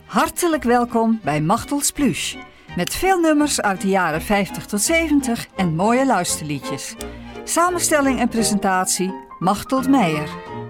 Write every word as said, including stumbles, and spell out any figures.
Hartelijk welkom bij Machtels Pluche. Met veel nummers uit de jaren vijftig tot zeventig en mooie luisterliedjes. Samenstelling en presentatie Machteld Meijer.